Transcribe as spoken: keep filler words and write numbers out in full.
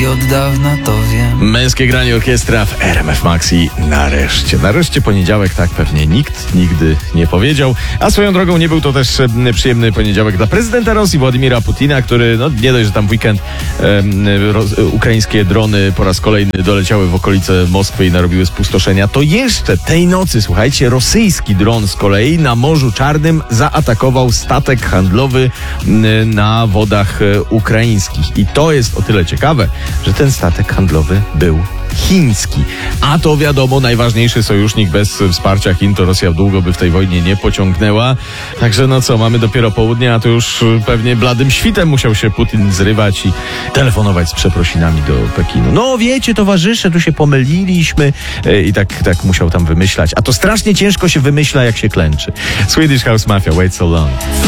od dawna to wiem. Męskie granie orkiestra w R M F Maxi nareszcie. Nareszcie poniedziałek, tak pewnie nikt nigdy nie powiedział. A swoją drogą nie był to też e, przyjemny poniedziałek dla prezydenta Rosji Władimira Putina, który no nie dość, że tam w weekend e, ro, ukraińskie drony po raz kolejny doleciały w okolice Moskwy i narobiły spustoszenia, to jeszcze tej nocy, słuchajcie, rosyjski dron z kolei na Morzu Czarnym zaatakował statek handlowy m, na wodach e, ukraińskich. I to jest o tyle ciekawe, że ten statek handlowy był chiński. A to wiadomo, najważniejszy sojusznik. Bez wsparcia Chin to Rosja długo by w tej wojnie nie pociągnęła. Także no co, mamy dopiero południe, a to już pewnie bladym świtem musiał się Putin zrywać i telefonować z przeprosinami do Pekinu. No wiecie, towarzysze, tu się pomyliliśmy i tak, tak musiał tam wymyślać. A to strasznie ciężko się wymyśla, jak się klęczy. Swedish House Mafia, Wait So Long.